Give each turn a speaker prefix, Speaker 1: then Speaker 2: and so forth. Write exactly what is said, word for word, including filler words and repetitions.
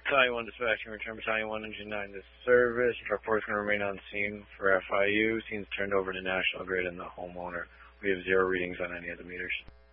Speaker 1: Battalion one dispatching, return Battalion one Engine nine to service. Report is going to remain on scene for F I U. Scene's turned over to National Grid and the homeowner. We have zero readings on any of the meters.